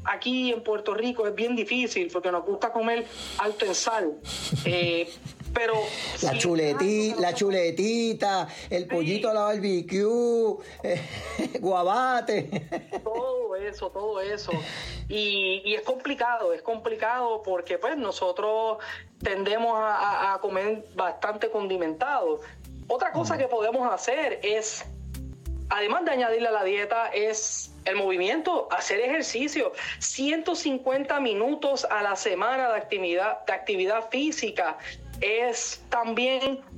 aquí en Puerto Rico es bien difícil porque nos gusta comer alto en sal. Pero la chuletita, el pollito a la barbecue, guabate. Todo eso. Y es complicado porque pues nosotros tendemos a comer bastante condimentado. Otra cosa que podemos hacer es, además de añadirle a la dieta, es el movimiento, hacer ejercicio. 150 minutos a la semana de actividad física es también